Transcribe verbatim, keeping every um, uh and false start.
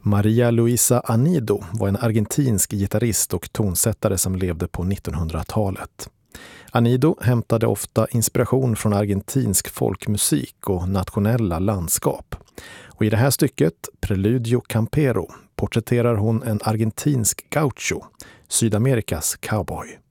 Maria Luisa Anido var en argentinsk gitarrist och tonsättare som levde på nittonhundratalet. Anido hämtade ofta inspiration från argentinsk folkmusik och nationella landskap. Och i det här stycket, Preludio Campero, porträtterar hon en argentinsk gaucho, Sydamerikas cowboy.